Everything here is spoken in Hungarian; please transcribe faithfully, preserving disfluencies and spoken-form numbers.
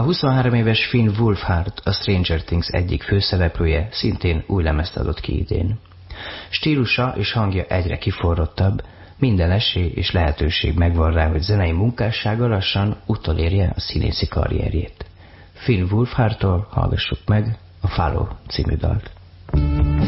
huszonhárom éves Finn Wolfhard, a Stranger Things egyik főszereplője, szintén új lemezt adott ki idén. Stílusa és hangja egyre kiforrottabb, minden esély és lehetőség megvan rá, hogy zenei munkássága lassan utolérje a színészi karrierjét. Finn Wolfhardtól hallgassuk meg a Follow című dalt.